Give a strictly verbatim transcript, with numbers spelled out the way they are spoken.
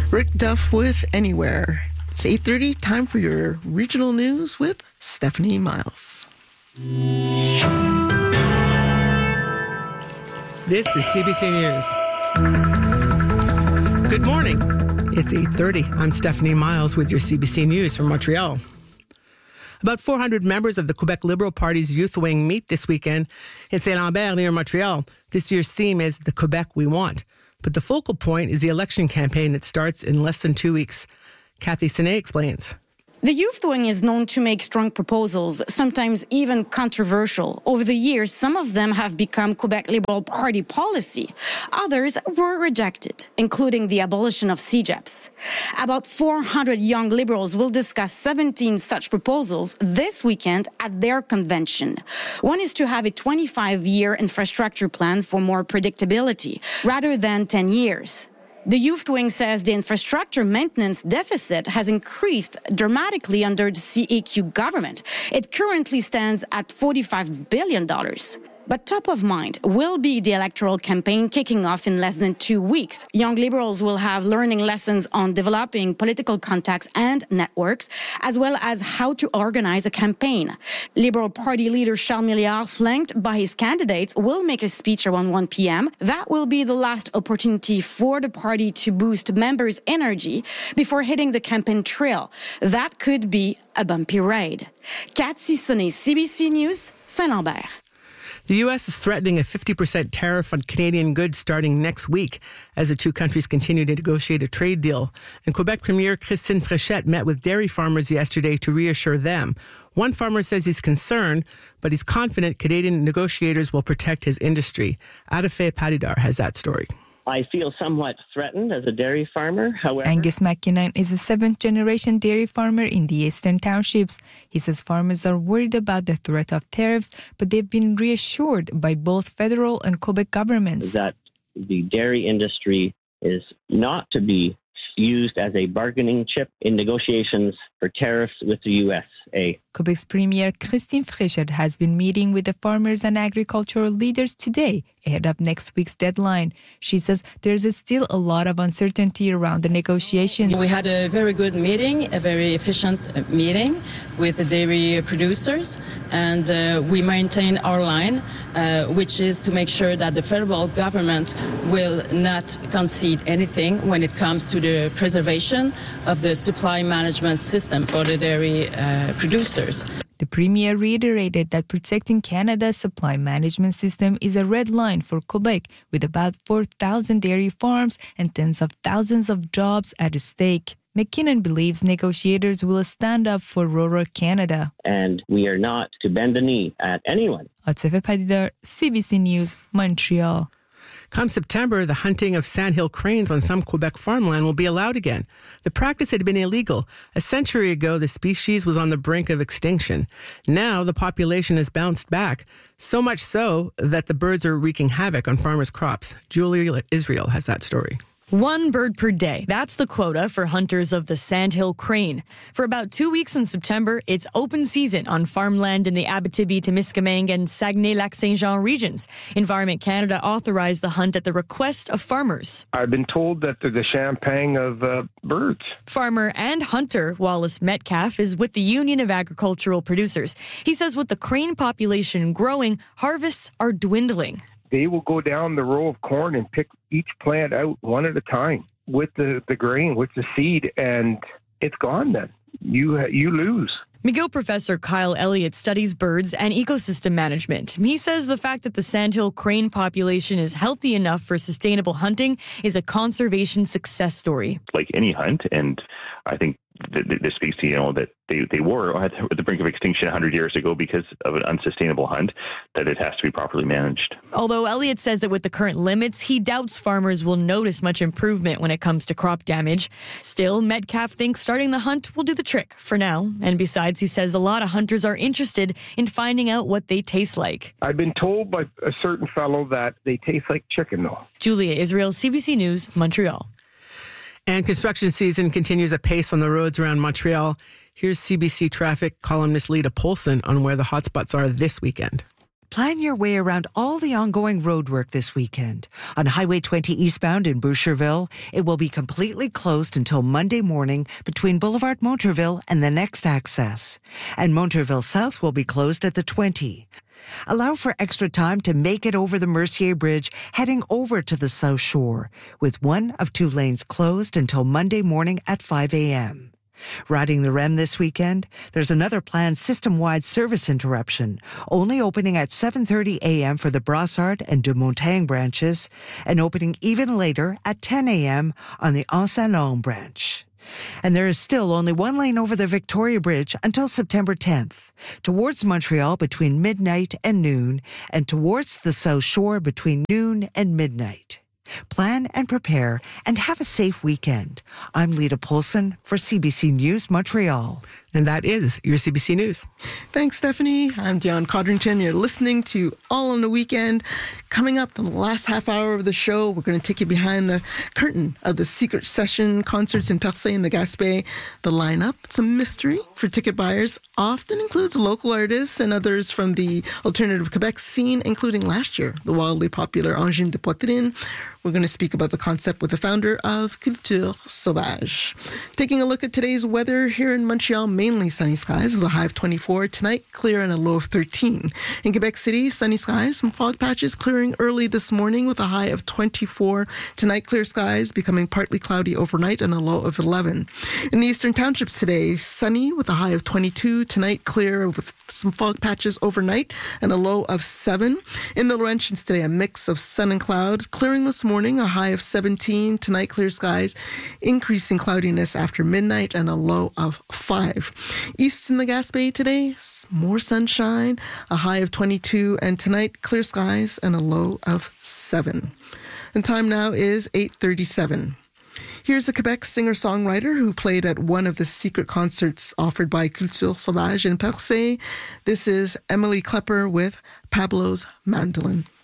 Rick Duff with Anywhere. It's eight thirty, time for your regional news with Stephanie Miles. This is C B C News. Good morning. It's eight thirty. I'm Stephanie Miles with your C B C News from Montreal. About four hundred members of the Quebec Liberal Party's youth wing meet this weekend in Saint-Lambert near Montreal. This year's theme is The Quebec We Want. But the focal point is the election campaign that starts in less than two weeks. Kathy Sinet explains. The youth wing is known to make strong proposals, sometimes even controversial. Over the years, some of them have become Quebec Liberal Party policy. Others were rejected, including the abolition of C G E P S. About four hundred young Liberals will discuss seventeen such proposals this weekend at their convention. One is to have a twenty-five-year infrastructure plan for more predictability, rather than ten years. The youth wing says the infrastructure maintenance deficit has increased dramatically under the C A Q government. It currently stands at forty-five billion dollars. But top of mind will be the electoral campaign kicking off in less than two weeks. Young Liberals will have learning lessons on developing political contacts and networks, as well as how to organize a campaign. Liberal Party leader Charles Milliard, flanked by his candidates, will make a speech around one p.m. That will be the last opportunity for the party to boost members' energy before hitting the campaign trail. That could be a bumpy ride. Kathy Sinet, C B C News, Saint-Lambert. The U S is threatening a fifty percent tariff on Canadian goods starting next week as the two countries continue to negotiate a trade deal. And Quebec Premier Christine Fréchette met with dairy farmers yesterday to reassure them. One farmer says he's concerned, but he's confident Canadian negotiators will protect his industry. Adafe Padidar has that story. I feel somewhat threatened as a dairy farmer. However, Angus McKinnon is a seventh-generation dairy farmer in the Eastern Townships. He says farmers are worried about the threat of tariffs, but they've been reassured by both federal and Quebec governments that the dairy industry is not to be used as a bargaining chip in negotiations for tariffs with the U S A. Quebec's Premier Christine Fréchette has been meeting with the farmers and agricultural leaders today ahead of next week's deadline. She says there's still a lot of uncertainty around the negotiations. We had a very good meeting, a very efficient meeting with the dairy producers, and uh, we maintain our line, uh, which is to make sure that the federal government will not concede anything when it comes to the preservation of the supply management system for the dairy uh, producers. The Premier reiterated that protecting Canada's supply management system is a red line for Quebec, with about four thousand dairy farms and tens of thousands of jobs at stake. McKinnon believes negotiators will stand up for rural Canada. And we are not to bend the knee at anyone. Adafe Padidar, C B C News, Montreal. Come September, the hunting of sandhill cranes on some Quebec farmland will be allowed again. The practice had been illegal. A century ago, the species was on the brink of extinction. Now, the population has bounced back, so much so that the birds are wreaking havoc on farmers' crops. Julia Israel has that story. One bird per day. That's the quota for hunters of the sandhill crane. For about two weeks in September, it's open season on farmland in the Abitibi-Témiscamingue and Saguenay-Lac-Saint-Jean regions. Environment Canada authorized the hunt at the request of farmers. I've been told that they're the champagne of uh, birds. Farmer and hunter Wallace Metcalf is with the Union of Agricultural Producers. He says with the crane population growing, harvests are dwindling. They will go down the row of corn and pick each plant out one at a time with the, the grain, with the seed, and it's gone then. You you lose. McGill professor Kyle Elliott studies birds and ecosystem management. He says the fact that the sandhill crane population is healthy enough for sustainable hunting is a conservation success story. Like any hunt, and I think this speaks to, you know, that they, they were at the brink of extinction one hundred years ago because of an unsustainable hunt, that it has to be properly managed. Although Elliott says that with the current limits, he doubts farmers will notice much improvement when it comes to crop damage. Still, Metcalf thinks starting the hunt will do the trick for now. And besides, he says a lot of hunters are interested in finding out what they taste like. I've been told by a certain fellow that they taste like chicken, though. Julia Israel, C B C News, Montreal. And construction season continues apace on the roads around Montreal. Here's C B C traffic columnist Lita Polson on where the hotspots are this weekend. Plan your way around all the ongoing roadwork this weekend. On Highway twenty eastbound in Boucherville, it will be completely closed until Monday morning between Boulevard Monterville and the next access. And Monterville South will be closed at the twenty. Allow for extra time to make it over the Mercier Bridge heading over to the South Shore, with one of two lanes closed until Monday morning at five a.m. Riding the R E M this weekend, there's another planned system-wide service interruption, only opening at seven thirty a.m. for the Brassard and de Montagne branches, and opening even later at ten a.m. on the Anse-Saint-Laurent branch. And there is still only one lane over the Victoria Bridge until September tenth, towards Montreal between midnight and noon, and towards the South Shore between noon and midnight. Plan and prepare and have a safe weekend. I'm Lita Polson for C B C News Montreal. And that is your C B C News. Thanks, Stephanie. I'm Dion Codrington. You're listening to All on the Weekend. Coming up in the last half hour of the show, we're going to take you behind the curtain of the Secret Session concerts in Percé and the Gaspé. The lineup, it's a mystery for ticket buyers, often includes local artists and others from the alternative Quebec scene, including last year, the wildly popular Angine de Poitrine. We're going to speak about the concept with the founder of Culture Sauvage. Taking a look at today's weather here in Montreal, mainly sunny skies with a high of twenty-four. Tonight, clear and a low of thirteen. In Quebec City, sunny skies, some fog patches clearing early this morning with a high of twenty-four. Tonight, clear skies, becoming partly cloudy overnight and a low of eleven. In the Eastern Townships today, sunny with a high of twenty-two. Tonight, clear with some fog patches overnight and a low of seven. In the Laurentians today, a mix of sun and cloud. Clearing this morning, a high of seventeen. Tonight, clear skies, increasing cloudiness after midnight and a low of five. East in the Gaspé today, more sunshine, a high of twenty-two, and tonight, clear skies and a low of seven. And time now is eight thirty-seven. Here's a Quebec singer-songwriter who played at one of the secret concerts offered by Culture Sauvage in Percé. This is Emily Klepper with Pablo's Mandolin.